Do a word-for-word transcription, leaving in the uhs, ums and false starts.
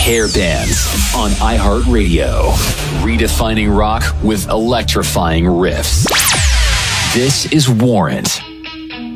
Hair Bands on iHeartRadio. Redefining rock with electrifying riffs. This is Warrant.